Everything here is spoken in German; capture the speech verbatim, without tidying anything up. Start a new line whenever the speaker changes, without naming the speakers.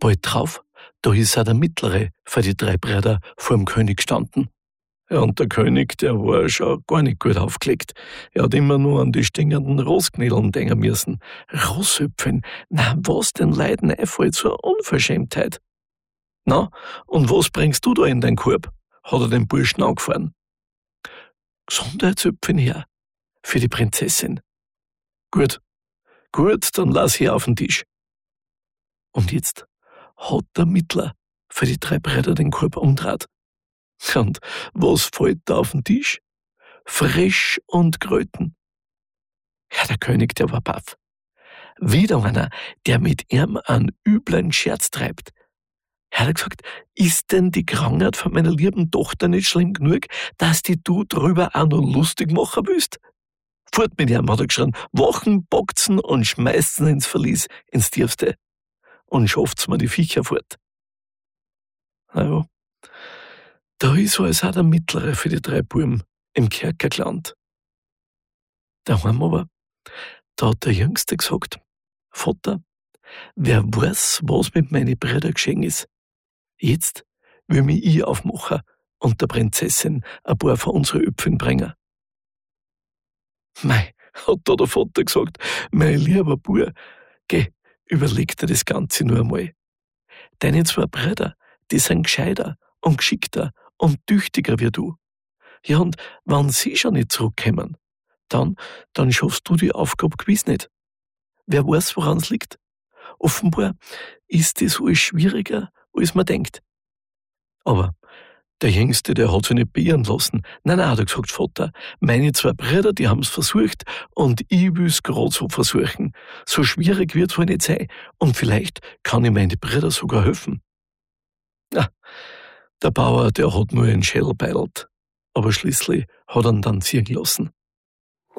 Bald drauf, da ist auch der Mittlere für die drei Brüder vor dem König gestanden. Ja, und der König, der war schon gar nicht gut aufgelegt. Er hat immer nur an die stinkenden Rossknädeln denken müssen. Rosshüpfen, na, was den Leuten einfällt, so eine Unverschämtheit. Na, und was bringst du da in dein Korb? Hat er den Burschen angefahren. Gesundheitshüpfen her, für die Prinzessin. Gut, gut, dann lass hier auf den Tisch. Und jetzt hat der Mittler für die drei Brüder den Korb umdreht. Und was fällt da auf den Tisch? Frisch und Kröten. Ja, der König, der war baff. Wieder einer, der mit ihm einen üblen Scherz treibt. Er hat gesagt, ist denn die Krankheit von meiner lieben Tochter nicht schlimm genug, dass die du drüber auch noch lustig machen willst? Fort mit ihm, hat er geschrien, wachen, boxen und schmeißen ins Verlies, ins Tiefste. Und schafft's mir die Viecher fort. Na ja, da ist alles auch der Mittlere für die drei Buben im Kerker gelandet. Daheim aber, da hat der Jüngste gesagt, Vater, wer weiß, was mit meinen Brüdern geschehen ist. Jetzt will mich ich aufmachen und der Prinzessin ein paar von unseren Üpfeln bringen. Mei, hat da der Vater gesagt, mein lieber Bub, geh, überleg dir das Ganze nur einmal. Deine zwei Brüder, die sind gescheiter und geschickter und tüchtiger wie du. Ja, und wenn sie schon nicht zurückkommen, dann, dann schaffst du die Aufgabe gewiss nicht. Wer weiß, woran es liegt. Offenbar ist das alles schwieriger, als man denkt. Aber der Jüngste, der hat sich nicht beirren lassen. Nein, nein, hat er gesagt, Vater, meine zwei Brüder, die haben's versucht und ich will's grad so versuchen. So schwierig wird's wohl nicht sein und vielleicht kann ich meine Brüder sogar helfen. Na, der Bauer, der hat nur einen Schädel beidelt, aber schließlich hat er ihn dann ziehen lassen.